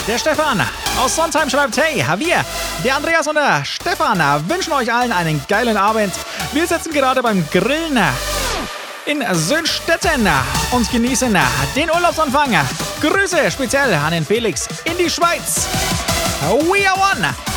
der Stefan aus Sontheim schreibt, hey, wir, der Andreas und der Stefan, wünschen euch allen einen geilen Abend. Wir sitzen gerade beim Grillen in Söhnstetten und genießen den Urlaubsanfang. Grüße speziell an den Felix in die Schweiz. We are one!